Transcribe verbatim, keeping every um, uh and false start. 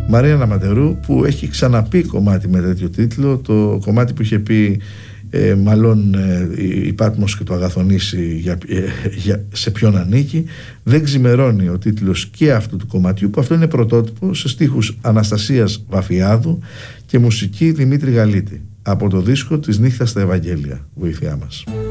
Μαρία Ναματερού, που έχει ξαναπεί κομμάτι με τέτοιο τίτλο, το κομμάτι που είχε πει ε, μάλλον ε, η Πάτμος και το Αγαθονήσι για, ε, για, σε ποιον ανήκει. Δεν ξημερώνει ο τίτλος και αυτού του κομματιού, που αυτό είναι πρωτότυπο, σε στίχους Αναστασίας Βαφιάδου και μουσική Δημήτρη Γαλίτη, από το δίσκο της Νύχτας στα Ευαγγέλια. Βοήθειά μας.